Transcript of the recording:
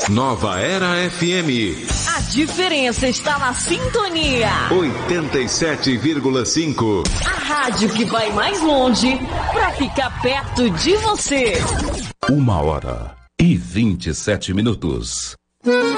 Nova Era FM. A diferença está na sintonia. 87,5. A rádio que vai mais longe para ficar perto de você. 1h27.